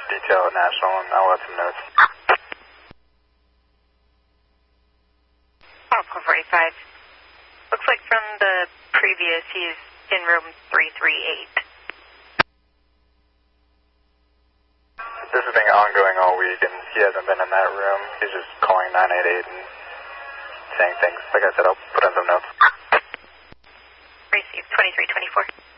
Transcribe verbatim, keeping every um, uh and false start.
detail at National, and I'll let them know. Oh, four forty-five. Looks like from the previous, he's in room three three eight. This has been ongoing all week, and he hasn't been in that room. He's just calling nine eight eight and saying things. Like I said, I'll put in some notes. Receive twenty-three twenty-four.